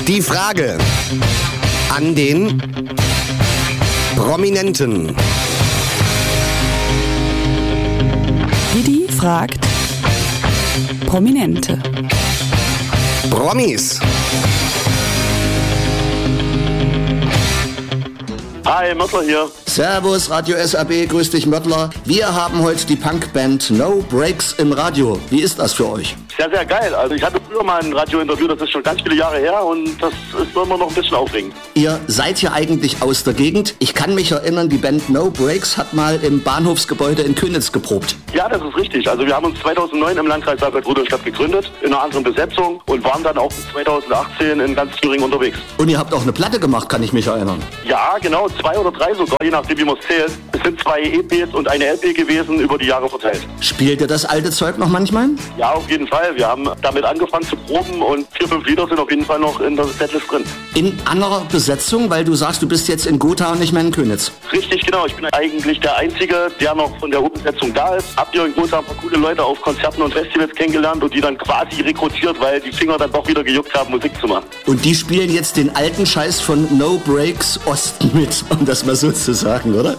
Die Frage an den Prominenten. Didi fragt Prominente. Promis. Hi, Möttler hier. Servus, Radio SAB, grüß dich Möttler. Wir haben heute die Punkband No Breaks im Radio. Wie ist das für euch? Sehr, sehr geil. Also ich hatte früher mal ein Radiointerview, das ist schon ganz viele Jahre her und das ist immer noch ein bisschen aufregend. Ihr seid ja eigentlich aus der Gegend. Ich kann mich erinnern, die Band No Breaks hat mal im Bahnhofsgebäude in Köniz geprobt. Ja, das ist richtig. Also wir haben uns 2009 im Landkreis Saalfeld-Rudolstadt gegründet, in einer anderen Besetzung und waren dann auch bis 2018 in ganz Thüringen unterwegs. Und ihr habt auch eine Platte gemacht, kann ich mich erinnern. Ja, genau, 2 oder 3 sogar, je nachdem wie man es zählt. Es sind 2 EPs und eine LP gewesen, über die Jahre verteilt. Spielt ihr das alte Zeug noch manchmal? Ja, auf jeden Fall. Wir haben damit angefangen zu proben und 4, 5 Lieder sind auf jeden Fall noch in der Setlist drin. In anderer Besetzung, weil du sagst, du bist jetzt in Gotha und nicht mehr in Köniz. Richtig, genau. Ich bin eigentlich der Einzige, der noch von der Urbesetzung da ist. Habt ihr in Gotha ein paar coole Leute auf Konzerten und Festivals kennengelernt und die dann quasi rekrutiert, weil die Finger dann doch wieder gejuckt haben, Musik zu machen. Und die spielen jetzt den alten Scheiß von No Breaks Osten mit, um das mal so zu sagen, oder?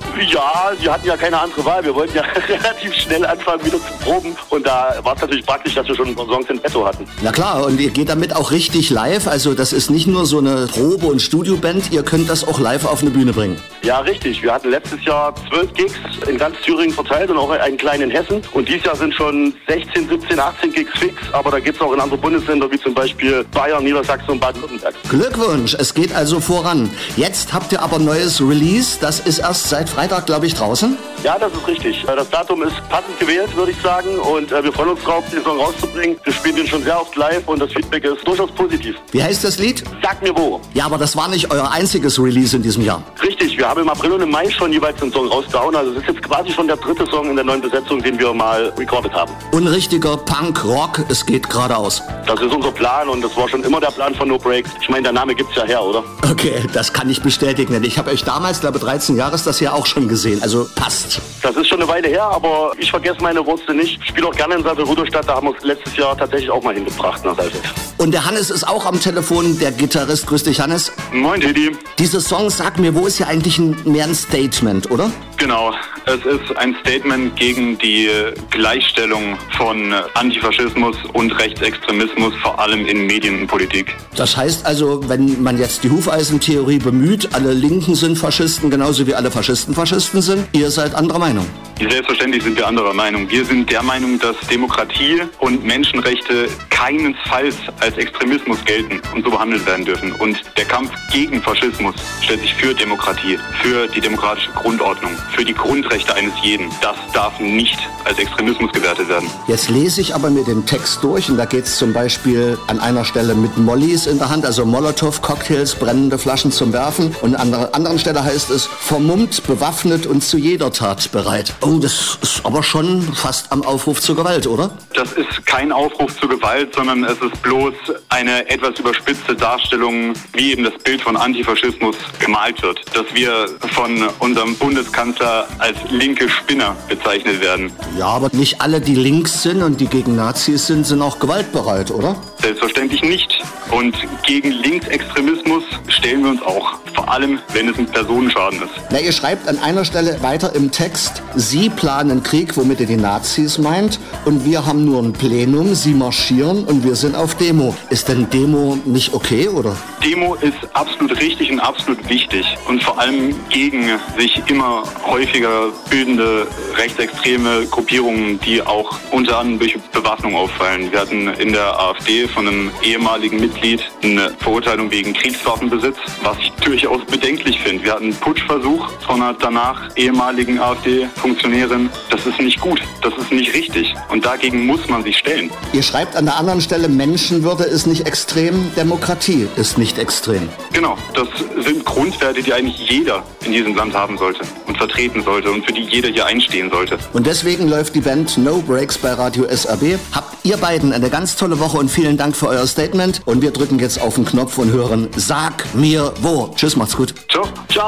Ja, sie hatten ja keine andere Wahl. Wir wollten ja relativ schnell anfangen, wieder zu proben. Und da war es natürlich praktisch, dass wir schon ein paar Songs in petto hatten. Na klar, und ihr geht damit auch richtig live. Also das ist nicht nur so eine Probe- und Studioband, ihr könnt das auch live auf eine Bühne bringen. Ja, richtig. Wir hatten letztes Jahr 12 Gigs in ganz Thüringen verteilt und auch einen kleinen in Hessen. Und dieses Jahr sind schon 16, 17, 18 Gigs fix. Aber da geht's auch in andere Bundesländer, wie zum Beispiel Bayern, Niedersachsen und Baden-Württemberg. Glückwunsch, es geht also voran. Jetzt habt ihr aber neues Release. Das ist erst seit Freitag, glaube ich, draußen. Ja, das ist richtig. Das Datum ist passend gewählt, würde ich sagen. Und wir freuen uns drauf, den Song rauszubringen. Wir spielen den schon sehr oft live und das Feedback ist durchaus positiv. Wie heißt das Lied? Sag mir wo. Ja, aber das war nicht euer einziges Release in diesem Jahr. Richtig, wir haben im April und im Mai schon jeweils einen Song rausgehauen. Also es ist jetzt quasi schon der 3. Song in der neuen Besetzung, den wir mal recorded haben. Unrichtiger Punk-Rock, es geht geradeaus. Das ist unser Plan und das war schon immer der Plan von No Breaks. Ich meine, der Name gibt's ja her, oder? Okay, das kann ich bestätigen. Ich habe euch damals, glaube 13 Jahre ist das ja auch schon gesehen. Also passt. Das ist schon eine Weile her, aber ich vergesse meine Wurzeln nicht. Ich spiele auch gerne in Saalfeld-Rudolstadt, da haben wir es letztes Jahr tatsächlich auch mal hingebracht nach Saalfeld. Und der Hannes ist auch am Telefon, der Gitarrist. Grüß dich, Hannes. Moin, Didi. Dieser Song, Sag mir wo, ist ja eigentlich mehr ein Statement, oder? Genau, es ist ein Statement gegen die Gleichstellung von Antifaschismus und Rechtsextremismus, vor allem in Medien und Politik. Das heißt also, wenn man jetzt die Hufeisentheorie bemüht, alle Linken sind Faschisten, genauso wie alle Faschisten Faschisten sind, ihr seid anderer Meinung. Selbstverständlich sind wir anderer Meinung. Wir sind der Meinung, dass Demokratie und Menschenrechte keinesfalls als Extremismus gelten und so behandelt werden dürfen. Und der Kampf gegen Faschismus stellt sich für Demokratie, für die demokratische Grundordnung, für die Grundrechte eines jeden. Das darf nicht als Extremismus gewertet werden. Jetzt lese ich aber mir den Text durch und da geht es zum Beispiel an einer Stelle mit Mollys in der Hand, also Molotow-Cocktails, brennende Flaschen zum Werfen. Und an einer anderen Stelle heißt es, vermummt, bewaffnet und zu jeder Tat bereit. Oh, das ist aber schon fast am Aufruf zur Gewalt, oder? Das ist kein Aufruf zur Gewalt, sondern es ist bloß eine etwas überspitzte Darstellung, wie eben das Bild von Antifaschismus gemalt wird. Dass wir von unserem Bundeskanzler als linke Spinner bezeichnet werden. Ja, aber nicht alle, die links sind und die gegen Nazis sind auch gewaltbereit, oder? Selbstverständlich nicht. Und gegen Linksextremismus stellen wir uns auch. Vor allem, wenn es ein Personenschaden ist. Na, ihr schreibt an einer Stelle weiter im Text, Sie planen Krieg, womit ihr die Nazis meint, und wir haben nur ein Plenum, Sie marschieren und wir sind auf Demo. Ist denn Demo nicht okay, oder? Demo ist absolut richtig und absolut wichtig. Und vor allem gegen sich immer häufiger bildende rechtsextreme Gruppierungen, die auch unter anderem durch Bewaffnung auffallen. Wir hatten in der AfD von einem ehemaligen Mitglied eine Verurteilung wegen Kriegswaffenbesitz, was ich durchaus bedenklich finde. Wir hatten einen Putschversuch von einer danach ehemaligen AfD-Funktionärin. Das ist nicht gut, das ist nicht richtig und dagegen muss man sich stellen. Ihr schreibt an der anderen Stelle, Menschenwürde ist nicht extrem, Demokratie ist nicht extrem. Genau, das sind Grundwerte, die eigentlich jeder in diesem Land haben sollte und vertreten sollte und für die jeder hier einstehen sollte. Und deswegen läuft die Band No Breaks bei Radio SAB. Habt ihr beiden eine ganz tolle Woche und vielen Dank für euer Statement. Und wir drücken jetzt auf den Knopf und hören Sag mir wo. Tschüss, macht's gut. Ciao. Ciao.